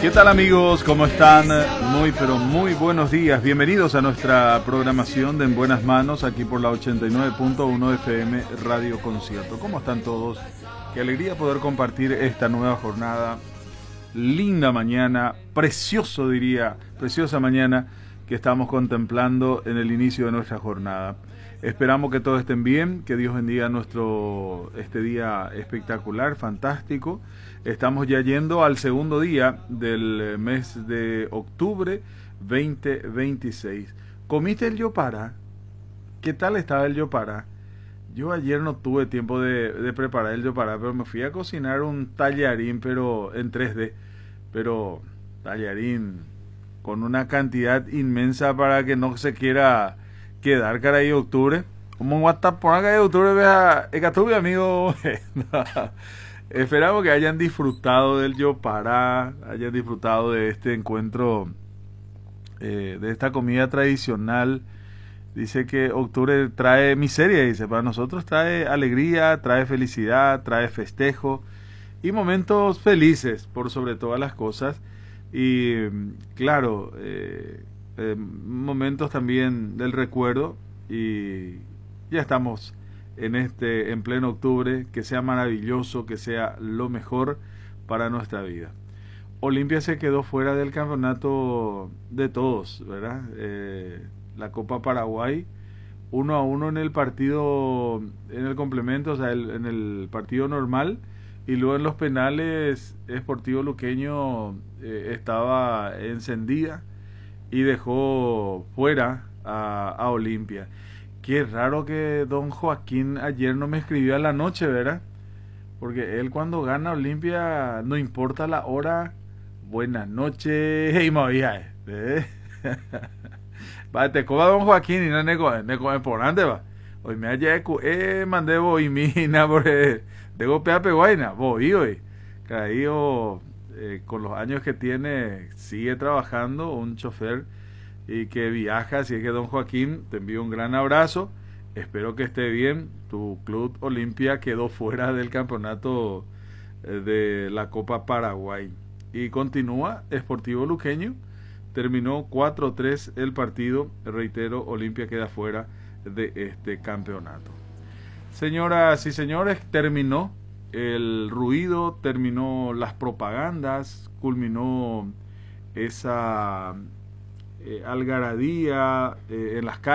¿Qué tal amigos? ¿Cómo están? Muy pero muy buenos días. Bienvenidos a nuestra programación de En Buenas Manos aquí por la 89.1 FM Radio Concierto. ¿Cómo están todos? Qué alegría poder compartir esta nueva jornada. Linda mañana, precioso diría, preciosa mañana que estamos contemplando en el inicio de nuestra jornada. Esperamos que todos estén bien, que Dios bendiga este día espectacular, fantástico. Estamos ya yendo al segundo día del mes de octubre 2026. ¿Comiste el yopara? ¿Qué tal estaba el yopara? Yo ayer no tuve tiempo de preparar el yopara, pero me fui a cocinar un tallarín, pero en 3D. Pero tallarín con una cantidad inmensa para que no se quiera quedar cara ahí octubre. Como WhatsApp por acá de octubre, vea, amigo. Esperamos que hayan disfrutado del Yopara, hayan disfrutado de este encuentro, de esta comida tradicional. Dice que octubre trae miseria, dice, para nosotros trae alegría, trae felicidad, trae festejo y momentos felices por sobre todas las cosas. Y claro, momentos también del recuerdo, y ya estamos en pleno octubre. Que sea maravilloso, que sea lo mejor para nuestra vida. Olimpia se quedó fuera del campeonato de todos, ¿verdad? La Copa Paraguay, 1-1 en el partido, en el complemento, o sea, en el partido normal, y luego en los penales Sportivo Luqueño estaba encendida y dejó fuera a Olimpia. Qué raro que don Joaquín ayer no me escribió a la noche, ¿verdad? Porque él cuando gana Olimpia, no importa la hora, buenas noches, hey, movía, va, te coba don Joaquín y no ne por ande va. Hoy me haya mandé voy mina porque de golpea peguaina, voy hoy. Caído con los años que tiene, sigue trabajando, un chofer y que viaja. Así es que don Joaquín, te envío un gran abrazo, espero que esté bien. Tu Club Olimpia quedó fuera del campeonato de la Copa Paraguay y continúa Sportivo Luqueño, terminó 4-3 el partido. Reitero, Olimpia queda fuera de este campeonato. Señoras y señores, terminó el ruido, terminó las propagandas, culminó esa algarabía en las calles.